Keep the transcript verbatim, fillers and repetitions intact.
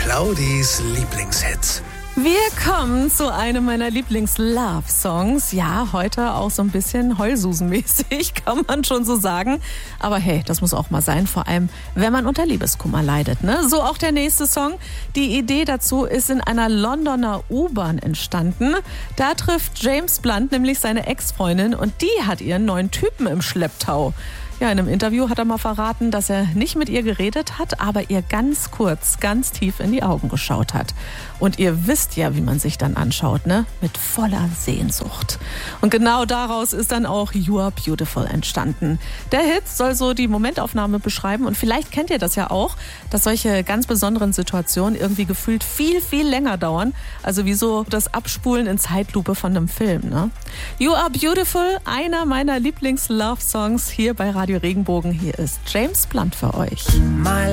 Claudis Lieblingshits. Wir kommen zu einem meiner Lieblings-Love-Songs. Ja, heute auch so ein bisschen Heulsusen-mäßig, kann man schon so sagen. Aber hey, das muss auch mal sein, vor allem, wenn man unter Liebeskummer leidet, ne? So auch der nächste Song. Die Idee dazu ist in einer Londoner U-Bahn entstanden. Da trifft James Blunt nämlich seine Ex-Freundin und die hat ihren neuen Typen im Schlepptau. Ja, in einem Interview hat er mal verraten, dass er nicht mit ihr geredet hat, aber ihr ganz kurz, ganz tief in die Augen geschaut hat. Und ihr wisst ja, wie man sich dann anschaut, ne? Mit voller Sehnsucht. Und genau daraus ist dann auch You Are Beautiful entstanden. Der Hit soll so die Momentaufnahme beschreiben und vielleicht kennt ihr das ja auch, dass solche ganz besonderen Situationen irgendwie gefühlt viel, viel länger dauern. Also wie so das Abspulen in Zeitlupe von einem Film, ne? You Are Beautiful, einer meiner Lieblings-Love-Songs hier bei Radio Regenbogen. Hier ist James Blunt für euch.